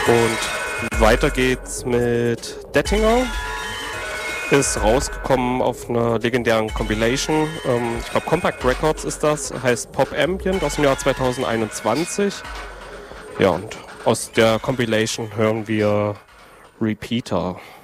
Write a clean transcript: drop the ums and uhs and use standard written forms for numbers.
Und weiter geht's mit Dettinger. Ist rausgekommen auf einer legendären Compilation. Ich glaube Compact Records ist das. Heißt Pop Ambient aus dem Jahr 2021. Ja, und aus der Compilation hören wir Repeater.